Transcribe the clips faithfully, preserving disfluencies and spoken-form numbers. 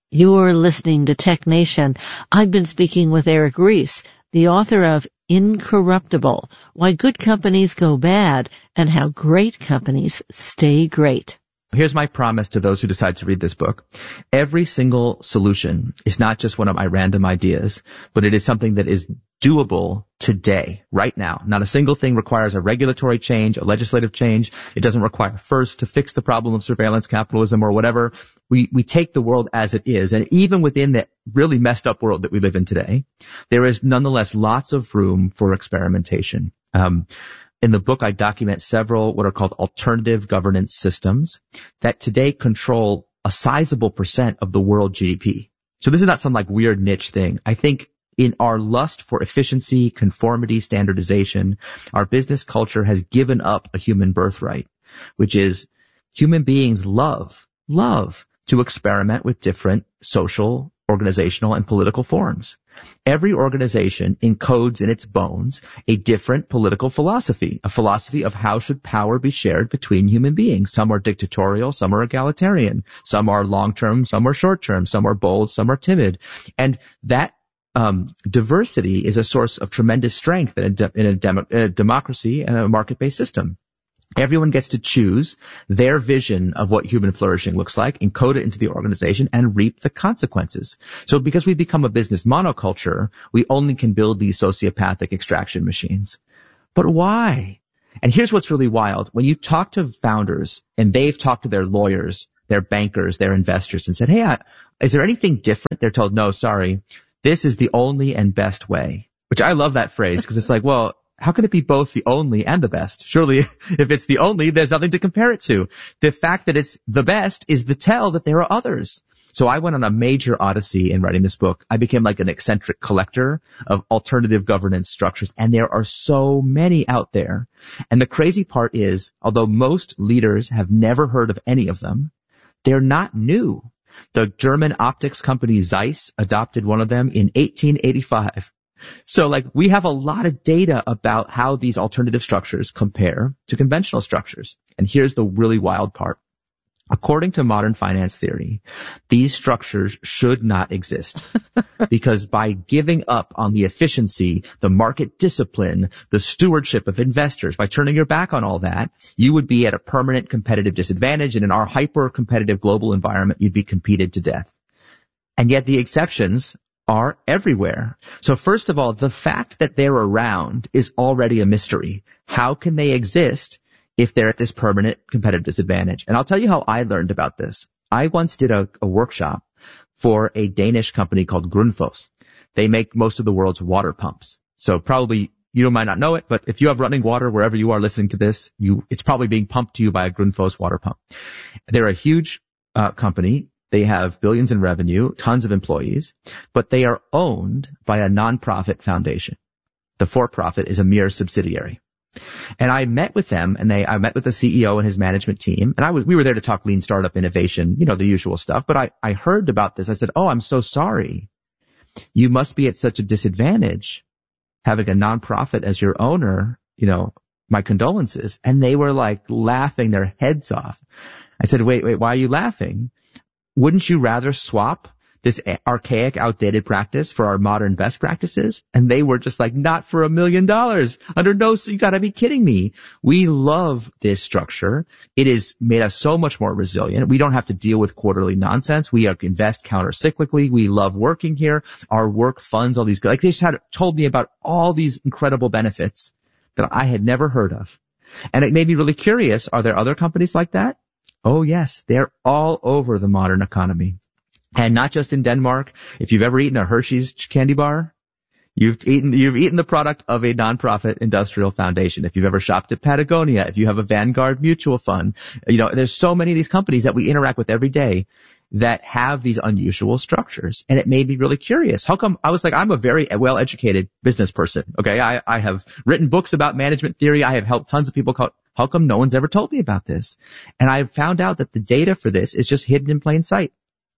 You're listening to Tech Nation. I've been speaking with Eric Ries, the author of Incorruptible, Why Good Companies Go Bad and How Great Companies Stay Great. Here's my promise to those who decide to read this book. Every single solution is not just one of my random ideas, but it is something that is doable today, right now. Not a single thing requires a regulatory change, a legislative change. It doesn't require first to fix the problem of surveillance capitalism or whatever. We, we take the world as it is. And even within that really messed up world that we live in today, there is nonetheless lots of room for experimentation. Um, In the book, I document several what are called alternative governance systems that today control a sizable percent of the world G D P. So this is not some like weird niche thing. I think in our lust for efficiency, conformity, standardization, our business culture has given up a human birthright, which is human beings love, love to experiment with different social, organizational, and political forms. Every organization encodes in its bones a different political philosophy, a philosophy of how should power be shared between human beings. Some are dictatorial, some are egalitarian, some are long-term, some are short-term, some are bold, some are timid. And that um, diversity is a source of tremendous strength in a, de- in, a demo- in a democracy and a market-based system. Everyone gets to choose their vision of what human flourishing looks like, encode it into the organization, and reap the consequences. So because we become a business monoculture, we only can build these sociopathic extraction machines. But why? And here's what's really wild. When you talk to founders, and they've talked to their lawyers, their bankers, their investors, and said, hey, I, is there anything different? They're told, no, sorry, this is the only and best way. Which I love that phrase, because it's like, well, how can it be both the only and the best? Surely, if it's the only, there's nothing to compare it to. The fact that it's the best is the tell that there are others. So I went on a major odyssey in writing this book. I became like an eccentric collector of alternative governance structures, and there are so many out there. And the crazy part is, although most leaders have never heard of any of them, they're not new. The German optics company Zeiss adopted one of them in eighteen eighty-five. So like we have a lot of data about how these alternative structures compare to conventional structures. And here's the really wild part. According to modern finance theory, these structures should not exist because by giving up on the efficiency, the market discipline, the stewardship of investors, by turning your back on all that, you would be at a permanent competitive disadvantage. And in our hyper-competitive global environment, you'd be competed to death. And yet the exceptions are everywhere. So first of all, the fact that they're around is already a mystery. How can they exist if they're at this permanent competitive disadvantage? And I'll tell you how I learned about this. I once did a, a workshop for a Danish company called Grundfos. They make most of the world's water pumps. So probably you might not know it, but if you have running water wherever you are listening to this, you it's probably being pumped to you by a Grundfos water pump. They're a huge uh, company. They have billions in revenue, tons of employees, but they are owned by a nonprofit foundation. The for-profit is a mere subsidiary. And I met with them, and they, I met with the C E O and his management team, and I was, we were there to talk lean startup innovation, you know, the usual stuff. But I, I heard about this. I said, oh, I'm so sorry. You must be at such a disadvantage having a nonprofit as your owner. You know, my condolences. And they were like laughing their heads off. I said, wait, wait, why are you laughing? Wouldn't you rather swap this archaic, outdated practice for our modern best practices? And they were just like, not for a million dollars. Under no, you gotta be kidding me. We love this structure. It has made us so much more resilient. We don't have to deal with quarterly nonsense. We invest counter-cyclically. We love working here. Our work funds all these, like they just had told me about all these incredible benefits that I had never heard of. And it made me really curious. Are there other companies like that? Oh yes, they're all over the modern economy. And not just in Denmark. If you've ever eaten a Hershey's candy bar, you've eaten, you've eaten the product of a nonprofit industrial foundation. If you've ever shopped at Patagonia, if you have a Vanguard mutual fund, you know, there's so many of these companies that we interact with every day that have these unusual structures. And it made me really curious. How come, I was like, I'm a very well-educated business person. Okay. I, I have written books about management theory. I have helped tons of people. Call, how come no one's ever told me about this? And I found out that the data for this is just hidden in plain sight.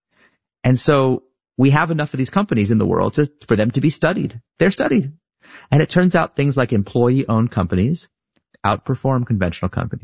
And so we have enough of these companies in the world to, for them to be studied. They're studied. And it turns out things like employee-owned companies outperform conventional companies.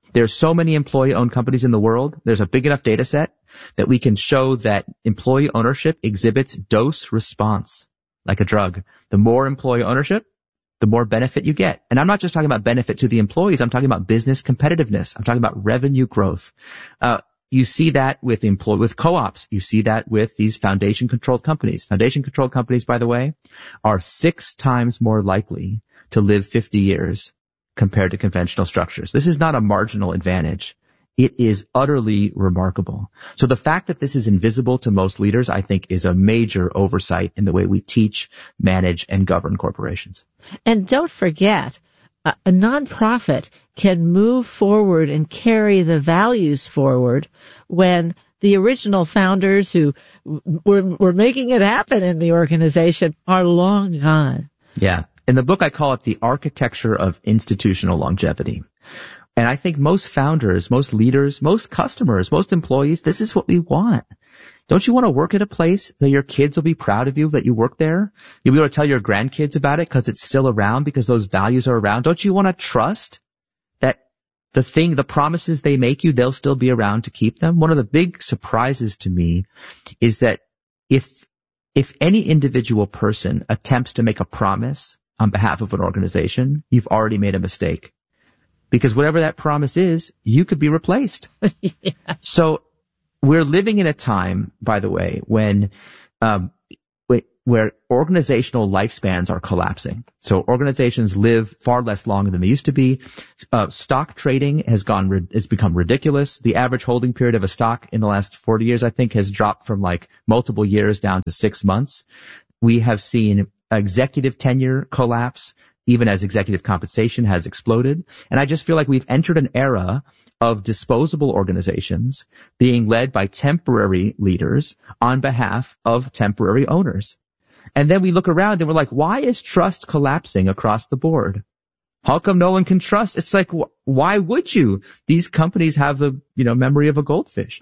There's so many employee-owned companies in the world. There's a big enough data set that we can show that employee ownership exhibits dose response, like a drug. The more employee ownership, the more benefit you get. And I'm not just talking about benefit to the employees. I'm talking about business competitiveness. I'm talking about revenue growth. Uh, you see that with employ- with co-ops. You see that with these foundation-controlled companies. Foundation-controlled companies, by the way, are six times more likely to live fifty years compared to conventional structures. This is not a marginal advantage. It is utterly remarkable. So the fact that this is invisible to most leaders, I think, is a major oversight in the way we teach, manage, and govern corporations. And don't forget, a, a nonprofit can move forward and carry the values forward when the original founders who were, were making it happen in the organization are long gone. Yeah. In the book, I call it the architecture of institutional longevity. And I think most founders, most leaders, most customers, most employees, this is what we want. Don't you want to work at a place that your kids will be proud of you that you work there? You'll be able to tell your grandkids about it because it's still around, because those values are around. Don't you want to trust that the thing, the promises they make you, they'll still be around to keep them? One of the big surprises to me is that if, if any individual person attempts to make a promise on behalf of an organization, you've already made a mistake. Because whatever that promise is, you could be replaced. Yeah. So we're living in a time, by the way, when um, where organizational lifespans are collapsing. So organizations live far less long than they used to be. Uh, stock trading has gone, has become ridiculous. The average holding period of a stock in the last forty years, I think, has dropped from like multiple years down to six months. We have seen executive tenure collapse, even as executive compensation has exploded. And I just feel like we've entered an era of disposable organizations being led by temporary leaders on behalf of temporary owners. And then we look around and we're like, why is trust collapsing across the board? How come no one can trust? It's like, wh- why would you? These companies have the, you know, memory of a goldfish.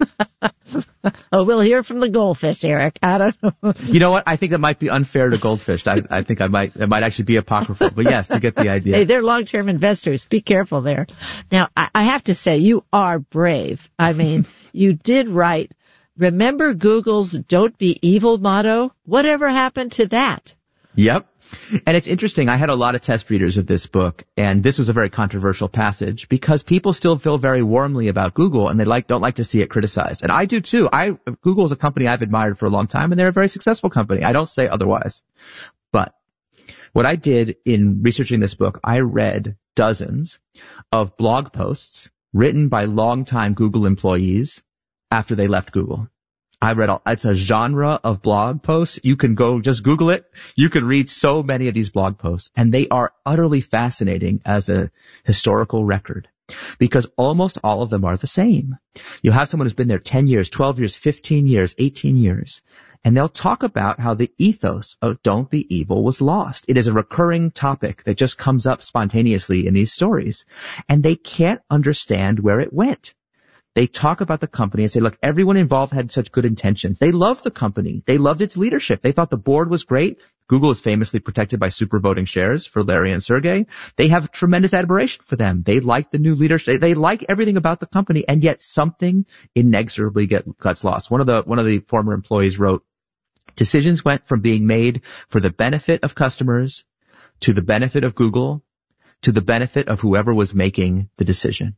Oh, we'll hear from the goldfish, Eric. I don't know. You know what? I think that might be unfair to goldfish. I, I think I might, it might actually be apocryphal. But yes, you get the idea. Hey, they're long-term investors. Be careful there. Now, I, I have to say, you are brave. I mean, you did write, remember Google's "Don't Be Evil" motto? Whatever happened to that? Yep. And it's interesting. I had a lot of test readers of this book, and this was a very controversial passage because people still feel very warmly about Google, and they like don't like to see it criticized. And I do too. I Google is a company I've admired for a long time, and they're a very successful company. I don't say otherwise. But what I did in researching this book, I read dozens of blog posts written by longtime Google employees after they left Google. I read all, it's a genre of blog posts. You can go, just Google it. You can read so many of these blog posts, and they are utterly fascinating as a historical record because almost all of them are the same. You'll have someone who's been there ten years, twelve years, fifteen years, eighteen years, and they'll talk about how the ethos of "Don't Be Evil" was lost. It is a recurring topic that just comes up spontaneously in these stories, and they can't understand where it went. They talk about the company and say, look, everyone involved had such good intentions. They loved the company. They loved its leadership. They thought the board was great. Google is famously protected by super voting shares for Larry and Sergey. They have tremendous admiration for them. They like the new leadership. They, they like everything about the company, and yet something inexorably get, gets lost. One of the, one of the former employees wrote, decisions went from being made for the benefit of customers to the benefit of Google to the benefit of whoever was making the decision.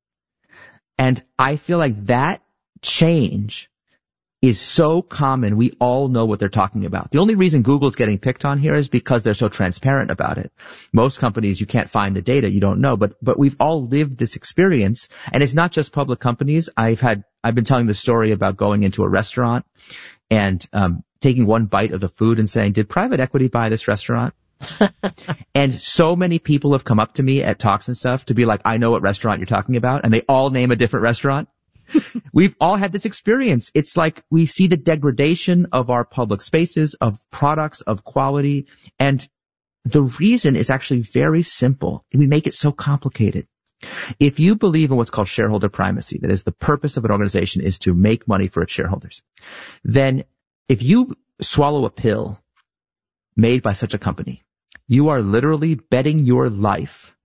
And I feel like that change is so common. We all know what they're talking about. The only reason Google's getting picked on here is because they're so transparent about it. Most companies, you can't find the data. You don't know. But, but we've all lived this experience. And it's not just public companies. I've had, I've been telling the story about going into a restaurant and, um, taking one bite of the food and saying, did private equity buy this restaurant? And so many people have come up to me at talks and stuff to be like, I know what restaurant you're talking about. And they all name a different restaurant. We've all had this experience. It's like we see the degradation of our public spaces, of products, of quality. And the reason is actually very simple. We make it so complicated. If you believe in what's called shareholder primacy, that is the purpose of an organization is to make money for its shareholders, then if you swallow a pill made by such a company, you are literally betting your life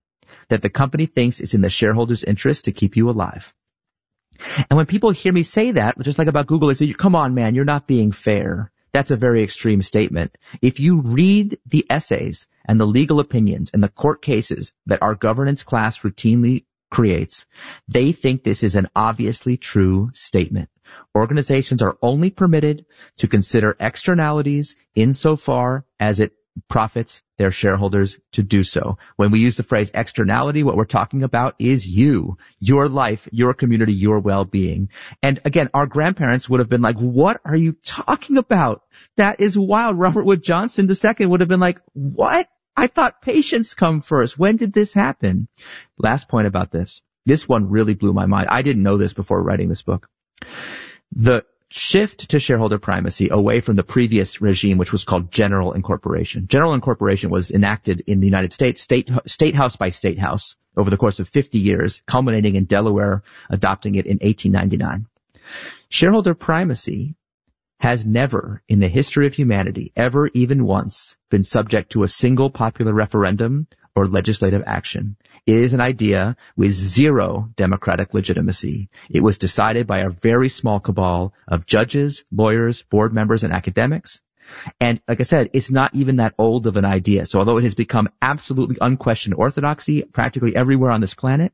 that the company thinks it's in the shareholders' interest to keep you alive. And when people hear me say that, just like about Google, they say, come on, man, you're not being fair. That's a very extreme statement. If you read the essays and the legal opinions and the court cases that our governance class routinely creates, they think this is an obviously true statement. Organizations are only permitted to consider externalities insofar as it profits their shareholders to do so. When we use the phrase externality, what we're talking about is you, your life, your community, your well-being. And again, our grandparents would have been like, what are you talking about? That is wild. Robert Wood Johnson the second would have been like, what? I thought patients come first. When did this happen? Last point about this. This one really blew my mind. I didn't know this before writing this book. The shift to shareholder primacy away from the previous regime, which was called general incorporation. General incorporation was enacted in the United States, state, state house by state house, over the course of fifty years, culminating in Delaware adopting it in eighteen ninety-nine. Shareholder primacy has never, in the history of humanity, ever even once been subject to a single popular referendum or legislative action. It is an idea with zero democratic legitimacy. It was decided by a very small cabal of judges, lawyers, board members, and academics. And like I said, it's not even that old of an idea. So although it has become absolutely unquestioned orthodoxy practically everywhere on this planet,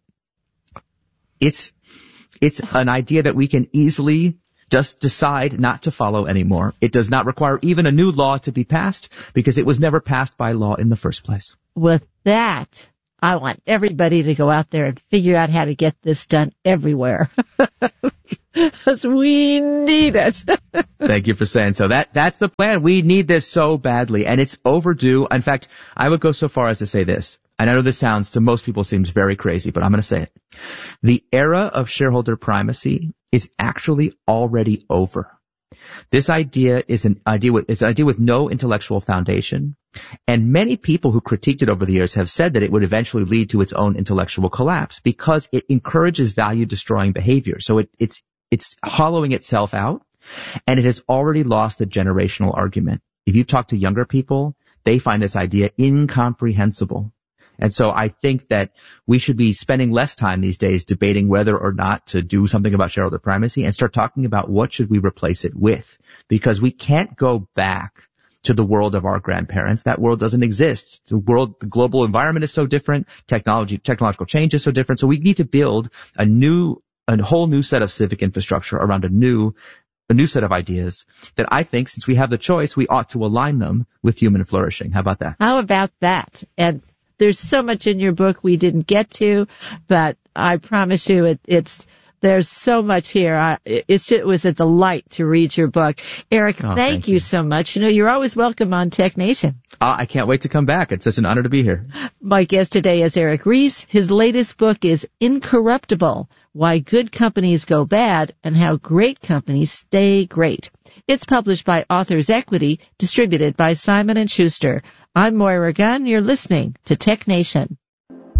it's, it's an idea that we can easily just decide not to follow anymore. It does not require even a new law to be passed because it was never passed by law in the first place. With that, I want everybody to go out there and figure out how to get this done everywhere. Because we need it. Thank you for saying so. That, that's the plan. We need this so badly, and it's overdue. In fact, I would go so far as to say this. And I know this sounds, to most people, seems very crazy, but I'm going to say it. The era of shareholder primacy is actually already over. This idea is an idea with, it's an idea with no intellectual foundation. And many people who critiqued it over the years have said that it would eventually lead to its own intellectual collapse because it encourages value-destroying behavior. So it, it's, it's hollowing itself out, and it has already lost the generational argument. If you talk to younger people, they find this idea incomprehensible. And so I think that we should be spending less time these days debating whether or not to do something about shareholder primacy and start talking about what should we replace it with. Because we can't go back to the world of our grandparents. That world doesn't exist. The world, the global environment is so different. Technology, technological change is so different. So we need to build a new, a whole new set of civic infrastructure around a new a new set of ideas that I think, since we have the choice, we ought to align them with human flourishing. How about that? How about that? And there's so much in your book we didn't get to, but I promise you it, it's there's so much here. I, it's it was a delight to read your book. Eric, oh, thank, thank you, you so much. You know, you're always welcome on Tech Nation. Uh, I can't wait to come back. It's such an honor to be here. My guest today is Eric Ries. His latest book is Incorruptible: Why Good Companies Go Bad and How Great Companies Stay Great. It's published by Authors Equity, distributed by Simon and Schuster. I'm Moira Gunn. You're listening to Tech Nation.